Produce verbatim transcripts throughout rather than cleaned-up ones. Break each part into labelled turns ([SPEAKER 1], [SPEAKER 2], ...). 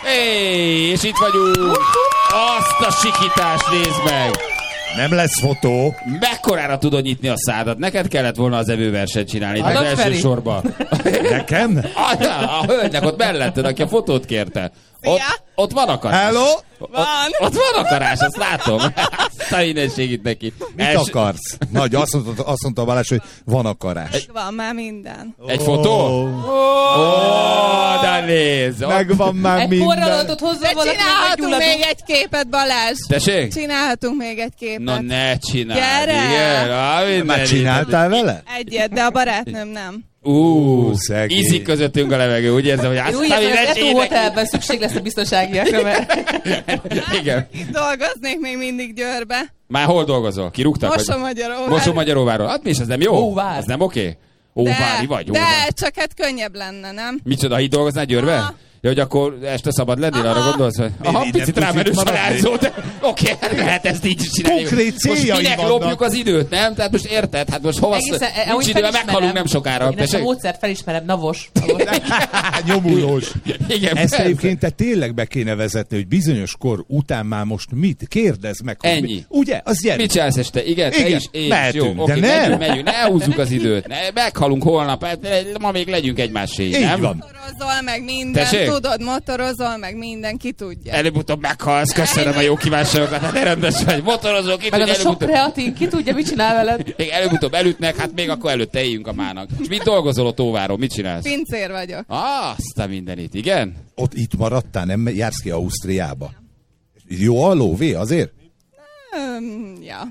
[SPEAKER 1] Hé, és itt vagyunk. Azt a sikítást nézd meg.
[SPEAKER 2] Nem lesz fotó.
[SPEAKER 1] Mekkorára tudod nyitni a szádat? Neked kellett volna az evőversenyt csinálni. Az első Feri. Sorban.
[SPEAKER 2] Nekem?
[SPEAKER 1] A, a, a hölgynek ott melletted, aki a fotót kérte. Ott, ott van akarás.
[SPEAKER 2] Hello?
[SPEAKER 1] Ott, ott van akarás, azt látom. Azt a mindenségit neki.
[SPEAKER 2] Mit Els... akarsz? Nagy, azt mondta, azt mondta Balázs, hogy van akarás.
[SPEAKER 3] Egy... Van már minden.
[SPEAKER 1] Egy fotó? Ó, oh. oh, de nézd.
[SPEAKER 2] Megvan már
[SPEAKER 3] egy
[SPEAKER 2] minden.
[SPEAKER 3] Egy forralótot hozzá valaki. Csinálhatunk még egy képet, Balázs.
[SPEAKER 1] Tessék?
[SPEAKER 3] Csinálhatunk még egy képet.
[SPEAKER 1] Na ne csinálj.
[SPEAKER 3] Gyere.
[SPEAKER 1] Igen.
[SPEAKER 2] Már csináltál vele?
[SPEAKER 3] Egyet, de a barátnőm nem.
[SPEAKER 1] Ú, ízik közöttünk a levegő, úgy érzem, hogy
[SPEAKER 4] azt a Eto Hotelben szükség lesz a biztonságiakra, mert...
[SPEAKER 1] Igen.
[SPEAKER 3] Dolgoznék még mindig Győrbe.
[SPEAKER 1] Már hol dolgozol? Kirúgtak?
[SPEAKER 3] Mosomagyaróváron.
[SPEAKER 1] Mosomagyaróváron. Hát mi is, ez nem jó?
[SPEAKER 4] Óvár.
[SPEAKER 1] Ez nem oké? Óvári vagy?
[SPEAKER 3] De, de csak hát könnyebb lenne, nem?
[SPEAKER 1] Micsoda, itt dolgoznál Győrbe? Ha. Ja, hogy akkor este szabad lennél, arra gondolsz, hogy... Aha, picit rámerős a rázó, de oké, okay, lehet ezt így is csinálni.
[SPEAKER 2] Konkrét céljai
[SPEAKER 1] most minek
[SPEAKER 2] vannak.
[SPEAKER 1] Lopjuk az időt, nem? Tehát most érted? Hát most hova... Nincs idő, meghalunk nem sokára.
[SPEAKER 4] Én ezt a módszert felismerem, navos.
[SPEAKER 2] Nyomulós.
[SPEAKER 1] Igen,
[SPEAKER 2] ezt egyébként te tényleg be kéne vezetni, hogy bizonyos kor után már most mit? Kérdezd meg.
[SPEAKER 1] Ennyi.
[SPEAKER 2] Mi, ugye? Az gyere.
[SPEAKER 1] Mit csinálsz este? Igen,
[SPEAKER 2] Igen.
[SPEAKER 1] te is, én
[SPEAKER 2] mehetünk,
[SPEAKER 1] is. Jó,
[SPEAKER 2] de
[SPEAKER 1] oké,
[SPEAKER 2] nem.
[SPEAKER 1] Megyünk, megyünk, ne húzzuk az időt. Ne, meghalunk holnap, ma még legyünk egymássé, nem?
[SPEAKER 2] Van.
[SPEAKER 3] Motorozol meg minden,
[SPEAKER 1] Tessék?
[SPEAKER 3] tudod, motorozol meg minden, ki tudja.
[SPEAKER 1] Előbb-utóbb meghalsz, köszönöm a jó kívánságokat, hát rendes vagy. Motorozol, ki
[SPEAKER 4] meg
[SPEAKER 1] tudja,
[SPEAKER 4] az a sok kreatin, ki tudja, mit csinál veled?
[SPEAKER 1] Még előbb-utóbb elütnek, hát még akkor előtte éljünk a mának. És mit dolgozol ott Óváron, mit csinálsz?
[SPEAKER 3] Pincér vagyok.
[SPEAKER 1] Azt a mindenit, igen?
[SPEAKER 2] Ott itt maradtál, nem jársz ki Ausztriába? Jó a lóvé azért?
[SPEAKER 3] Um, ja.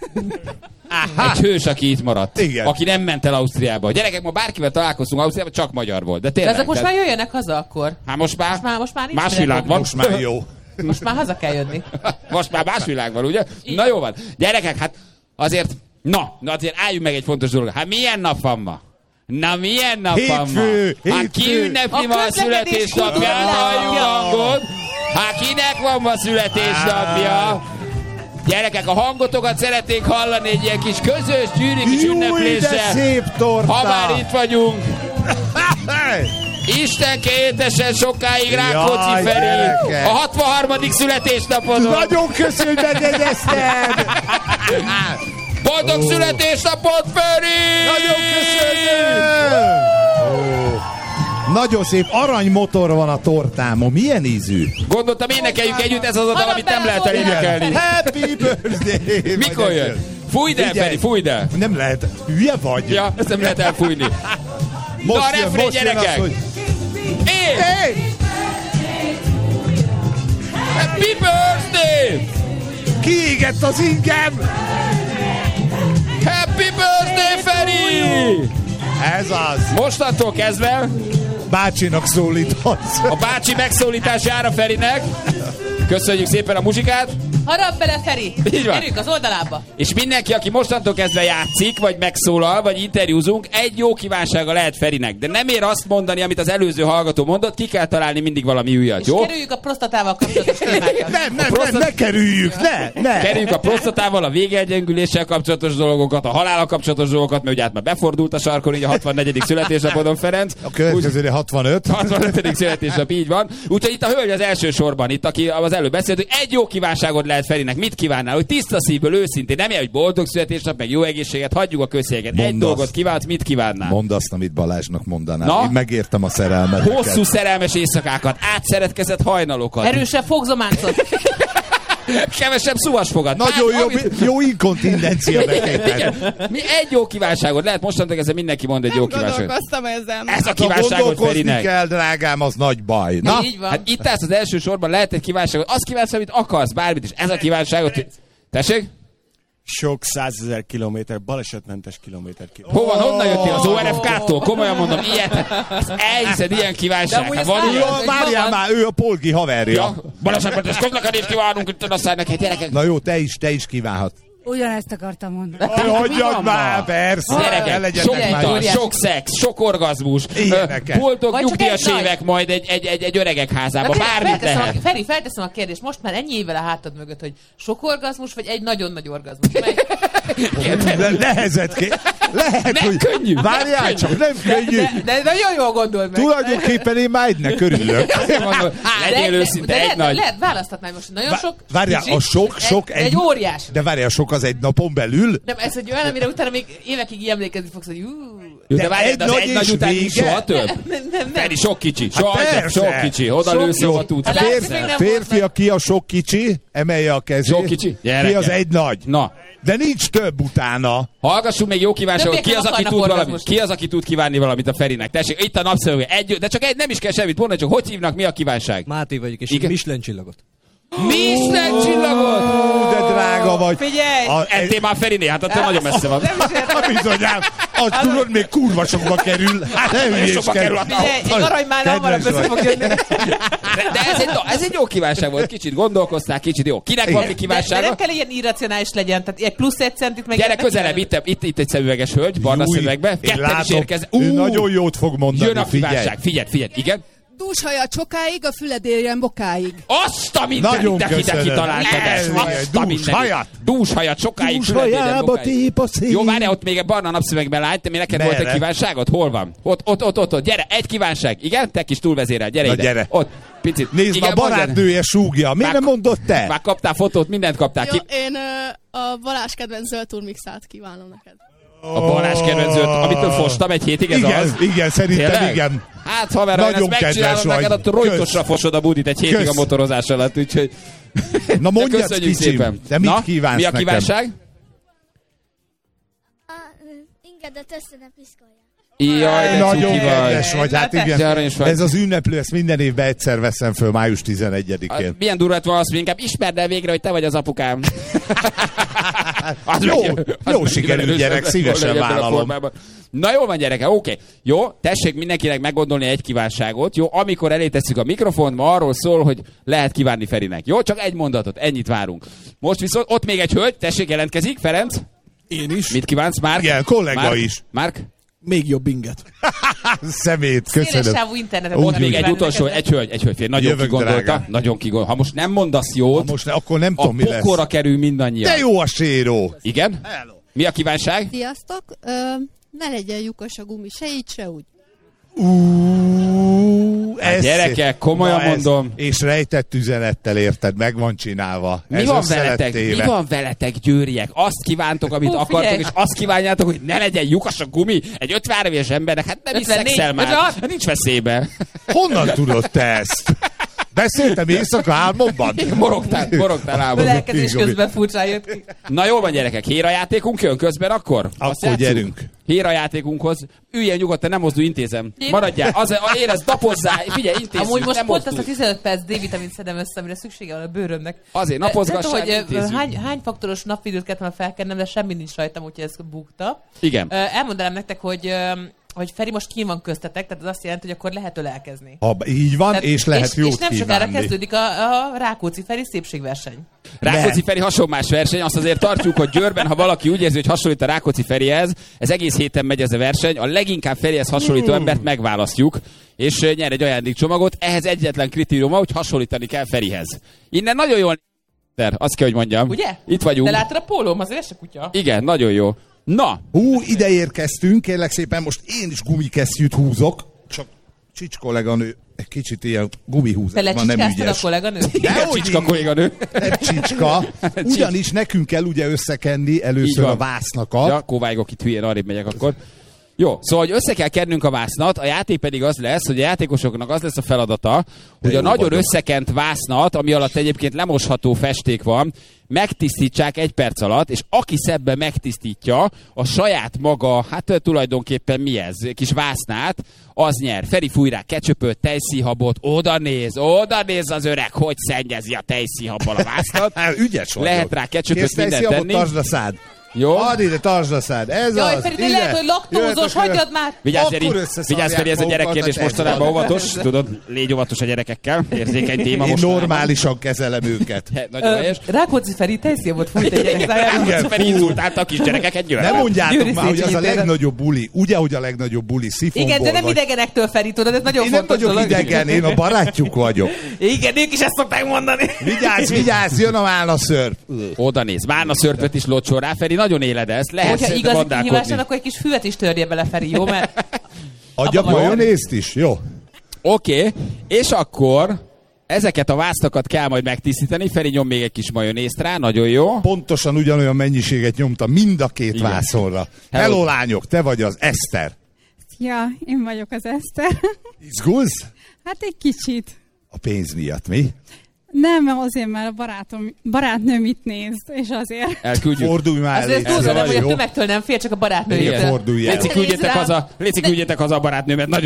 [SPEAKER 1] Aha. Egy hős, aki itt maradt.
[SPEAKER 2] Igen.
[SPEAKER 1] Aki nem ment el Ausztriába. Gyerekek, ma bárkivel találkoztunk Ausztriában, csak magyar volt. De tényleg.
[SPEAKER 4] De ezek most már jöjjenek haza akkor.
[SPEAKER 1] Hát most már,
[SPEAKER 4] most már, most már
[SPEAKER 1] más világ van.
[SPEAKER 2] Most már jó.
[SPEAKER 4] Most már haza kell jönni.
[SPEAKER 1] Most már más világ van, ugye? Na jó van. Gyerekek, hát azért, na, na azért álljunk meg egy fontos dolog. Hát milyen nap van ma? Na milyen nap
[SPEAKER 2] hétfő,
[SPEAKER 1] van ma? Hát ki ünnepli ma a születésnapját, halljuk hangot? Hát kinek van ma születésnapja? Gyerekek, a hangotokat szeretnék hallani egy ilyen kis közös gyűri kis ünnepléssel.
[SPEAKER 2] Szép torta!
[SPEAKER 1] Ha már itt vagyunk. Istenke éltesen sokáig Rákóczi Feri. A hatvanharmadik születésnapodon.
[SPEAKER 2] Nagyon köszönöm, hogy megjegyezted!
[SPEAKER 1] Boldog oh. születésnapot, Feri!
[SPEAKER 2] Nagyon köszönöm! Oh. Nagyon szép aranymotor van a tortámon. Milyen ízű?
[SPEAKER 1] Gondoltam, énekeljük együtt, ez az a dal, amit nem lehet elénekelni.
[SPEAKER 2] Happy birthday!
[SPEAKER 1] Mikor jön? Fújd el, Feri, fújd el!
[SPEAKER 2] Nem lehet, hülye vagy?
[SPEAKER 1] Ja, ezt nem lehet elfújni.
[SPEAKER 2] Most
[SPEAKER 1] na,
[SPEAKER 2] jön,
[SPEAKER 1] refrén,
[SPEAKER 2] most jön
[SPEAKER 1] gyerekek!
[SPEAKER 2] Az, hogy...
[SPEAKER 1] Én!
[SPEAKER 2] Hey!
[SPEAKER 1] Happy birthday!
[SPEAKER 2] Kiégett az ingem!
[SPEAKER 1] Happy birthday, Feri!
[SPEAKER 2] Ez az!
[SPEAKER 1] Mostantól kezdve
[SPEAKER 2] bácsinak szólíthatsz.
[SPEAKER 1] A bácsi megszólítás jár a Ferinek. Köszönjük szépen a muzsikát.
[SPEAKER 4] Harap bele, Feri!
[SPEAKER 1] Így van.
[SPEAKER 4] Gyerünk az oldalába.
[SPEAKER 1] És mindenki, aki mostantól kezdve játszik, vagy megszólal, vagy interjúzunk, egy jó kívánsága lehet Ferinek. De nem ér azt mondani, amit az előző hallgató mondott, ki kell találni mindig valami újat,
[SPEAKER 4] és
[SPEAKER 1] jó?
[SPEAKER 4] kerüljük a prostatával kapcsolatos témákat.
[SPEAKER 2] Nem, nem,
[SPEAKER 1] prostat...
[SPEAKER 2] nem, ne kerüljük, ne, ne!
[SPEAKER 1] Kerüljük a prostatával, a végegyengüléssel kapcsolatos dolgokat, a halállal kapcsolatos dolgokat, mert ugye hát már befordult a sarkon, így a hatvannegyedik születésnapodon, Ferenc.
[SPEAKER 2] A következőre hatvanöt.
[SPEAKER 1] hatvanötödik születésnap, így van. Úgyhogy itt a hölgy az első sorban, itt aki az előbb beszélt, hogy egy jó kívánságot lehet Ferinek. Mit kívánnál? Hogy tiszta szívből, őszintén, nem ilyen, hogy boldog születésnap, meg jó egészséget, hagyjuk a közszéget. Egy dolgot kívánsz, mit kívánnál?
[SPEAKER 2] Mondd azt, amit Balázsnak mondanál.
[SPEAKER 1] Na?
[SPEAKER 2] Én megértem a szerelmet.
[SPEAKER 1] Hosszú szerelmes éjszakákat, átszeretkezett hajnalokat.
[SPEAKER 4] Erősebb fogzománcot.
[SPEAKER 1] Kevesebb szuvasfogat.
[SPEAKER 2] Nagyon
[SPEAKER 1] Bár,
[SPEAKER 2] jó,
[SPEAKER 1] amit...
[SPEAKER 2] jó inkontindencia neked.
[SPEAKER 1] Mi egy jó kívánságot lehet, mostantól kezdve mindenki mond egy
[SPEAKER 3] nem
[SPEAKER 1] jó kívánságot.
[SPEAKER 3] gondolkoztam ezen.
[SPEAKER 1] Ez a kívánságot Ferinek.
[SPEAKER 2] kell, drágám, az nagy baj. Na?
[SPEAKER 4] Így van.
[SPEAKER 1] Hát itt állsz az első sorban, lehet egy kívánságot. Azt kívánsz, amit akarsz, bármit is. Ez a kívánságot. Tessék?
[SPEAKER 5] Sok százezer kilométer, balesetmentes kilométer.
[SPEAKER 1] Hova, honnan jöttél? Az o er ef ká-tól? Komolyan mondom, ilyet. Elhiszed, ilyen kívánság. Hát van ilyen?
[SPEAKER 2] Várjál már, ő a Polgi haverja.
[SPEAKER 1] Ja, balesetmentes közlekedést kívánunk itt a szájnak, hát gyerekek.
[SPEAKER 2] Na jó, te is, te is kívánhat.
[SPEAKER 6] Ugyanezt akartam mondani.
[SPEAKER 2] Hagyjad már, persze.
[SPEAKER 1] Gyerekek, sok ital, sok szex, sok orgazmus,
[SPEAKER 2] ilyeneket.
[SPEAKER 1] boldog nyugdíjas évek majd egy, egy, egy, egy öregek házában, bármit lehet.
[SPEAKER 4] A, Feri, felteszem a kérdést, most már ennyi évvel a hátad mögött, hogy sok orgazmus, vagy egy nagyon nagy orgazmus? Mely...
[SPEAKER 2] De nehezet ké... Lehet,
[SPEAKER 1] Nem
[SPEAKER 2] hogy...
[SPEAKER 1] könnyű.
[SPEAKER 2] Várjál csak, nem könnyű.
[SPEAKER 4] De, de nagyon jól gondold meg.
[SPEAKER 2] Tulajdonképpen én már egynek örülök.
[SPEAKER 1] Legyél őszinte, egy
[SPEAKER 4] lehet,
[SPEAKER 1] nagy.
[SPEAKER 4] lehet választhatnál most nagyon
[SPEAKER 2] Vá-
[SPEAKER 4] sok.
[SPEAKER 2] Várjál,
[SPEAKER 4] kicsi,
[SPEAKER 2] a sok, sok
[SPEAKER 4] egy, egy óriás.
[SPEAKER 2] De várjál, a sok az egy napon belül?
[SPEAKER 4] Nem, ez egy olyan, amire utána még évekig így emlékezni fogsz, hogy ú.
[SPEAKER 1] Jó, de
[SPEAKER 2] De
[SPEAKER 1] várjál,
[SPEAKER 2] egy
[SPEAKER 1] de az
[SPEAKER 2] nagy
[SPEAKER 1] egy
[SPEAKER 2] és
[SPEAKER 1] nagy után
[SPEAKER 2] vége?
[SPEAKER 1] nincs soha több.
[SPEAKER 4] Nem, nem, nem.
[SPEAKER 1] Feri, sok kicsi.
[SPEAKER 2] Hát
[SPEAKER 1] Sok,
[SPEAKER 2] persze.
[SPEAKER 1] sok kicsi. Oda
[SPEAKER 2] Sok
[SPEAKER 1] lősz,
[SPEAKER 2] jó.
[SPEAKER 1] hova tudsz.
[SPEAKER 4] Hát
[SPEAKER 2] Férfi,
[SPEAKER 4] látszik, még nem
[SPEAKER 2] férfi,
[SPEAKER 4] volt
[SPEAKER 2] aki a sok kicsi, emelje a kezét.
[SPEAKER 1] Sok kicsi?
[SPEAKER 2] Ki
[SPEAKER 1] Gyerekek.
[SPEAKER 2] az egy nagy.
[SPEAKER 1] Na,
[SPEAKER 2] De nincs több utána.
[SPEAKER 1] hallgassunk még jó kívánságot.
[SPEAKER 4] Többiek
[SPEAKER 1] Ki az,
[SPEAKER 4] nem
[SPEAKER 1] aki
[SPEAKER 4] akarnak
[SPEAKER 1] tud valamit?
[SPEAKER 4] orgazmust.
[SPEAKER 1] Ki az, aki tud kívánni valamit a Ferinek? Tessék, itt a napszövege. Egy, de csak egy, nem is kell semmit mondani, csak hogy hívnak, mi a kívánság?
[SPEAKER 7] Máté vagyok, és
[SPEAKER 1] Igen.
[SPEAKER 7] Michelin csillagot.
[SPEAKER 1] Michelin csillagot!
[SPEAKER 2] Ú, de drága vagy.
[SPEAKER 4] Figyelj!
[SPEAKER 2] A,
[SPEAKER 1] Ettél már Ferinél, hát attól nagyon messze van.
[SPEAKER 4] Nem is értem.
[SPEAKER 2] a bizonyám, az tudod, még kurva sokba kerül. Hát nem
[SPEAKER 1] Sokba
[SPEAKER 2] hülyéskedj.
[SPEAKER 1] kerül a-
[SPEAKER 4] Figyelj, egy arany már hamarabb
[SPEAKER 2] Kedves
[SPEAKER 4] össze
[SPEAKER 2] vagy.
[SPEAKER 4] fog jönni.
[SPEAKER 1] De, de ez, egy, ez egy jó kívánság volt, kicsit gondolkoztál, kicsit jó. Kinek van mi
[SPEAKER 4] De, de
[SPEAKER 1] kívánsága?
[SPEAKER 4] nem kell ilyen irracionális legyen, tehát egy plusz egy centit meg...
[SPEAKER 1] Gyere
[SPEAKER 4] nem
[SPEAKER 1] közelebb,
[SPEAKER 4] kell.
[SPEAKER 1] itt, itt, itt egy szemüveges hölgy, barna
[SPEAKER 2] Júj,
[SPEAKER 1] szemüvegbe.
[SPEAKER 2] én
[SPEAKER 1] Ketten is
[SPEAKER 2] látom,
[SPEAKER 1] érkezett.
[SPEAKER 2] ő nagyon jót fog mondani,
[SPEAKER 1] Jön a
[SPEAKER 2] figyelj.
[SPEAKER 1] kívánság, figyelj, figyelj, igen.
[SPEAKER 6] Dúshaja csokáig, a füledérjen bokáig.
[SPEAKER 1] Azt a minden,
[SPEAKER 2] Nagyon
[SPEAKER 1] ide, ide
[SPEAKER 2] köszönöm.
[SPEAKER 1] kitaláltad ezt.
[SPEAKER 2] Ez,
[SPEAKER 1] Azt a
[SPEAKER 2] dús
[SPEAKER 1] minden.
[SPEAKER 2] hajat.
[SPEAKER 1] Dúshajat, sokáig
[SPEAKER 2] Dúshajába
[SPEAKER 1] füledérjen bokáig.
[SPEAKER 2] tép a szél.
[SPEAKER 1] Jó, várjál, ott még egy barna napszövegben lány, te mi neked volt egy
[SPEAKER 2] Merre?
[SPEAKER 1] kívánságod? Hol van? Ott, ott, ott, ott, ott, gyere, egy kívánság. Igen, te kis túlvezérel, gyere
[SPEAKER 2] Na,
[SPEAKER 1] ide.
[SPEAKER 2] gyere.
[SPEAKER 1] Ott, picit.
[SPEAKER 2] Nézd,
[SPEAKER 1] Igen,
[SPEAKER 2] a barátnője súgja. Miért nem mondott te?
[SPEAKER 1] Már kaptál fotót, mindent kaptál.
[SPEAKER 8] Jó,
[SPEAKER 1] Ki...
[SPEAKER 8] én ö, a Balázs kedvenc zöld turmixát kívánom neked.
[SPEAKER 1] A Balázs kedvenzőt, amitől fostam egy hétig, ez
[SPEAKER 2] Igen,
[SPEAKER 1] az?
[SPEAKER 2] igen, szerintem
[SPEAKER 1] Tényleg?
[SPEAKER 2] igen.
[SPEAKER 1] Hát haver, ha én
[SPEAKER 2] Nagyon
[SPEAKER 1] ezt megcsinálom
[SPEAKER 2] kedves
[SPEAKER 1] neked,
[SPEAKER 2] vagy.
[SPEAKER 1] ott rojtosra fosod a budit egy hétig
[SPEAKER 2] Kösz.
[SPEAKER 1] a motorozás alatt, úgyhogy...
[SPEAKER 2] Na
[SPEAKER 1] De
[SPEAKER 2] mondjad,
[SPEAKER 1] köszönjük
[SPEAKER 2] kicsim,
[SPEAKER 1] szépen.
[SPEAKER 2] de mit
[SPEAKER 1] Na,
[SPEAKER 2] kívánsz
[SPEAKER 1] mi a
[SPEAKER 2] nekem?
[SPEAKER 1] kívánság?
[SPEAKER 9] A ingedet össze ne piszkolja.
[SPEAKER 1] Jaj, de
[SPEAKER 2] Nagyon
[SPEAKER 1] cuki vagy.
[SPEAKER 2] kedves vagy, hát
[SPEAKER 1] De
[SPEAKER 2] igen.
[SPEAKER 1] aranyos vagy.
[SPEAKER 2] Ez az ünneplő, ezt minden évben egyszer veszem föl, május tizenegyedikén.
[SPEAKER 1] Hát, milyen durvát van azt, hogy inkább ismerd el végre, hogy te vagy az apukám. Az
[SPEAKER 2] Jó,
[SPEAKER 1] meg- az
[SPEAKER 2] jó
[SPEAKER 1] meg-
[SPEAKER 2] sikerült,
[SPEAKER 1] az
[SPEAKER 2] gyerek,
[SPEAKER 1] meg-
[SPEAKER 2] szívesen
[SPEAKER 1] ebben a
[SPEAKER 2] vállalom.
[SPEAKER 1] formában. Na jól van, gyereke, oké. Jó, tessék mindenkinek meggondolni egy kívánságot. Jó, amikor elé tesszük a mikrofont, ma arról szól, hogy lehet kívánni Ferinek. Jó, csak egy mondatot, ennyit várunk. Most viszont ott még egy hölgy, tessék, jelentkezik, Ferenc.
[SPEAKER 7] Én is.
[SPEAKER 1] Mit kívánsz, Márk?
[SPEAKER 2] Igen, kollega
[SPEAKER 1] Márk?
[SPEAKER 2] is.
[SPEAKER 1] Márk?
[SPEAKER 7] Még jobb inget.
[SPEAKER 2] Szemét,
[SPEAKER 4] Széles
[SPEAKER 2] köszönöm.
[SPEAKER 4] sávú internetet.
[SPEAKER 2] Úgy
[SPEAKER 1] Ott
[SPEAKER 4] tudok
[SPEAKER 1] még egy
[SPEAKER 4] kívánni
[SPEAKER 1] utolsó,
[SPEAKER 4] neked.
[SPEAKER 1] egy hölgy, egy hölgy, fél, nagyon
[SPEAKER 2] Jövök,
[SPEAKER 1] kigondolta,
[SPEAKER 2] drágám.
[SPEAKER 1] nagyon kigondolta. Ha most nem mondasz
[SPEAKER 2] Ha
[SPEAKER 1] jót,
[SPEAKER 2] most ne, akkor nem
[SPEAKER 1] a
[SPEAKER 2] tudom, mi lesz.
[SPEAKER 1] pokorra kerül mindannyian.
[SPEAKER 2] De jó a séró.
[SPEAKER 1] Igen? Mi a kívánság?
[SPEAKER 8] Sziasztok! Ö, ne legyen lyukas a gumi, se így, se úgy.
[SPEAKER 2] Ú,
[SPEAKER 1] Hát
[SPEAKER 2] ez
[SPEAKER 1] gyerekek,
[SPEAKER 2] szép.
[SPEAKER 1] komolyan
[SPEAKER 2] Na ez-
[SPEAKER 1] mondom.
[SPEAKER 2] És rejtett üzenettel érted, meg van csinálva.
[SPEAKER 1] Mi
[SPEAKER 2] ez
[SPEAKER 1] van
[SPEAKER 2] össze lett
[SPEAKER 1] veletek? Mi
[SPEAKER 2] téve.
[SPEAKER 1] van veletek, győriek? Azt kívántok, amit
[SPEAKER 4] Hú,
[SPEAKER 1] akartok,
[SPEAKER 4] figyelj.
[SPEAKER 1] és azt kívánjátok, hogy ne legyen lyukas a gumi. Egy ötvenhárom éves embernek, hát nem is
[SPEAKER 4] ötvennégy,
[SPEAKER 1] szexel már.
[SPEAKER 4] ötvenhat.
[SPEAKER 1] Hát nincs veszélybe.
[SPEAKER 2] Honnan tudod te ezt? Beszéltem éjszaka álmomban?
[SPEAKER 1] Morogtál, morogtál álmodban.
[SPEAKER 4] Ölelkezés közben furcsán jött ki.
[SPEAKER 1] Na jól van, gyerekek, hérajátékunk jön közben akkor? Azt
[SPEAKER 2] Akkor
[SPEAKER 1] játsszuk?
[SPEAKER 2] gyerünk.
[SPEAKER 1] Hérajátékunkhoz. Üljél nyugodtan, nem mozdulj, intézem. Maradjál, az, a, érezd, napozzál, figyelj, intézzük,
[SPEAKER 4] Amúgy most
[SPEAKER 1] nem
[SPEAKER 4] pont
[SPEAKER 1] mozdulj.
[SPEAKER 4] azt a tizenöt perc D-vitamint szedem össze, amire szüksége van a bőrömnek.
[SPEAKER 1] Azért
[SPEAKER 4] De-
[SPEAKER 1] napozgassál,
[SPEAKER 4] nem tudom, hogy ö,
[SPEAKER 1] intézzük.
[SPEAKER 4] hány, hány faktoros napvideót kellett volna felkennem, de semmi nincs rajtam, úgyhogy ez bukta.
[SPEAKER 1] Igen.
[SPEAKER 4] Ö, Elmondanám nektek, hogy, ö, hogy Feri most kín van köztetek, tehát az azt jelenti, hogy akkor lehet ölelkezni.
[SPEAKER 2] Ha így van,
[SPEAKER 4] Tehát-
[SPEAKER 2] és lehet
[SPEAKER 4] és,
[SPEAKER 2] jót
[SPEAKER 4] és nem sokára
[SPEAKER 2] kívánni.
[SPEAKER 4] kezdődik a, a Rákóczi Feri szépségverseny.
[SPEAKER 1] Rákóczi Feri hasonlás verseny, azt azért tartjuk, hogy Győrben, ha valaki úgy érzi, hogy hasonlít a Rákóczi Ferihez, ez egész héten megy ez a verseny, a leginkább Ferihez hasonlító embert megválasztjuk, és ö, nyer egy ajándékcsomagot. Ehhez egyetlen kritériuma, hogy hasonlítani kell Ferihez. Innen nagyon jól azt kell, hogy mondjam.
[SPEAKER 4] Ugye?
[SPEAKER 1] Itt vagyunk.
[SPEAKER 4] De látod a pólóm, azért ez se kutya.
[SPEAKER 1] Igen, nagyon jó. Na,
[SPEAKER 2] Hú, ide érkeztünk, kérlek szépen, most én is gumikesztyűt húzok, csak Csics kolléganő egy kicsit ilyen gumihúzás
[SPEAKER 4] Te
[SPEAKER 2] van, nem
[SPEAKER 4] lecsicskáztad a
[SPEAKER 2] ügyes.
[SPEAKER 4] kolléganő?
[SPEAKER 1] igen,
[SPEAKER 2] Dehogy
[SPEAKER 1] Csicska
[SPEAKER 2] így.
[SPEAKER 1] kolléganő.
[SPEAKER 2] Nem csicska, ugyanis nekünk kell ugye összekenni
[SPEAKER 1] Így
[SPEAKER 2] először
[SPEAKER 1] van.
[SPEAKER 2] a vásznakat.
[SPEAKER 1] Ja, kóvágok itt hülyén, arrébb megyek akkor. Jó, szóval, hogy össze kell kennünk a vásznat, a játék pedig az lesz, hogy a játékosoknak az lesz a feladata, hogy
[SPEAKER 2] jó
[SPEAKER 1] a nagyon
[SPEAKER 2] vagyok.
[SPEAKER 1] összekent vásznat, ami alatt egyébként lemosható festék van, megtisztítsák egy perc alatt, és aki szebben megtisztítja a saját maga, hát ö, tulajdonképpen mi ez, kis vásznát, az nyer. Feri fúj rá ketchupöt, tejszíhabot, oda néz, oda néz az öreg, hogy szennyezi a tejszíhabbal a vásznat.
[SPEAKER 2] Hát, ügyes vagyok.
[SPEAKER 1] Lehet rá ketchupöt,
[SPEAKER 2] Kérsz,
[SPEAKER 1] mindent
[SPEAKER 2] tejszíhabot,
[SPEAKER 1] tenni.
[SPEAKER 2] tartsd a szád.
[SPEAKER 1] Jó?
[SPEAKER 2] Add ide, tartsd a szád. Ez
[SPEAKER 4] Jaj,
[SPEAKER 2] az.
[SPEAKER 4] Feri, de
[SPEAKER 2] ide.
[SPEAKER 4] lehet, hogy laktózos,
[SPEAKER 2] Jöhetek,
[SPEAKER 4] hagyjad már!
[SPEAKER 1] Vigyázz,
[SPEAKER 2] Akkor
[SPEAKER 1] Feri,
[SPEAKER 2] összeszarják
[SPEAKER 1] vigyázz, Feri, ez a
[SPEAKER 2] magukat
[SPEAKER 1] gyerekkérdés
[SPEAKER 2] a
[SPEAKER 1] mostanában
[SPEAKER 2] tejszíhabot.
[SPEAKER 1] óvatos, tudod, légy óvatos a gyerekekkel, érzékeny téma
[SPEAKER 2] Én
[SPEAKER 1] most.
[SPEAKER 2] normálisan kezelem őket.
[SPEAKER 1] Nagyon
[SPEAKER 4] Ö,
[SPEAKER 1] helyes.
[SPEAKER 4] Rákóczi Feri tejszívot fújt egy gyerek szájába.
[SPEAKER 2] Igen,
[SPEAKER 1] Feri inzultálta a kis gyerekeket, győr.
[SPEAKER 2] Ne mondjátok
[SPEAKER 4] Győri
[SPEAKER 2] már, hogy az a
[SPEAKER 4] Széchenyi téren.
[SPEAKER 2] legnagyobb buli. Ugye, hogy a legnagyobb buli szifonból
[SPEAKER 4] Igen, de nem
[SPEAKER 2] vagy.
[SPEAKER 4] idegenektől Feri, tudod, ez nagyon
[SPEAKER 2] Én nem
[SPEAKER 4] fontos
[SPEAKER 2] vagyok
[SPEAKER 4] dolog.
[SPEAKER 2] idegen, én a barátjuk vagyok.
[SPEAKER 4] Igen, ők is ezt szokták mondani.
[SPEAKER 2] Vigyázz, vigyázz, jön a málna szörp.
[SPEAKER 1] Oda néz. Várna szörpöt is locsol rá, Feri. Nagyon nagyon éled ezt. Lehet
[SPEAKER 4] Hogyha
[SPEAKER 1] szerintem
[SPEAKER 4] igazi
[SPEAKER 1] gazdálkodni.
[SPEAKER 4] kihívás van, akkor egy kis füvet is törje bele, Feri, jó? Mert
[SPEAKER 2] Adja
[SPEAKER 4] abban van-
[SPEAKER 2] majonézt is, jó?
[SPEAKER 1] Oké, okay. És akkor ezeket a vásztakat kell majd megtisztítani. Feri, nyom még egy kis majonézt rá, nagyon jó.
[SPEAKER 2] Pontosan ugyanolyan mennyiséget nyomta mind a két
[SPEAKER 1] Igen.
[SPEAKER 2] vászonra.
[SPEAKER 1] Hello.
[SPEAKER 2] Hello, lányok, te vagy az Eszter.
[SPEAKER 10] Ja, én vagyok az Eszter.
[SPEAKER 2] Izgulsz?
[SPEAKER 10] Hát egy kicsit.
[SPEAKER 2] A pénz miatt, mi?
[SPEAKER 10] Nem, azért, mert a barátom, barátnőm itt néz, és azért.
[SPEAKER 1] Elküldjük.
[SPEAKER 2] Fordulj már
[SPEAKER 4] azért
[SPEAKER 2] elé,
[SPEAKER 4] tudom, hogy a
[SPEAKER 2] jó?
[SPEAKER 4] tömegtől nem fél, csak a barátnőjétől.
[SPEAKER 2] Igen, fordulj el.
[SPEAKER 1] Léci, küldjetek
[SPEAKER 4] Nézd rám.
[SPEAKER 1] haza, Léci, küldjetek haza a barátnőmet.